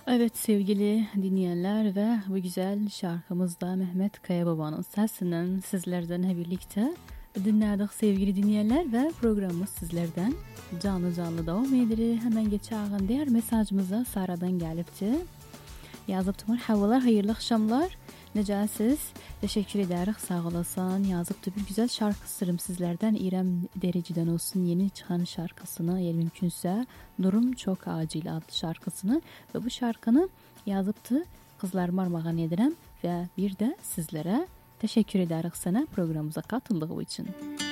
Evet sevgili dinleyenler ve bu güzel şarkımızda Mehmet Kayababa'nın sesinden sizlerden birlikte dinledik sevgili dinleyenler ve programımız sizlerden canlı devam ediyor. Hemen geçen diğer mesajımıza Sara'dan gelipti. Yazıptı merhabalar, hayırlı akşamlar. Necəsiz? Teşekkür ederiz, sağ olasın. Yazıptı bir güzel şarkı sırım sizlerden. İrem Derici'den olsun yeni çıkan şarkısını, eğer mümkünse Durum Çok Acil adlı şarkısını ve bu şarkını yazıptı kızlarıma armağan ederim ve bir de sizlere teşekkür ederiz sana programımıza katıldığı için.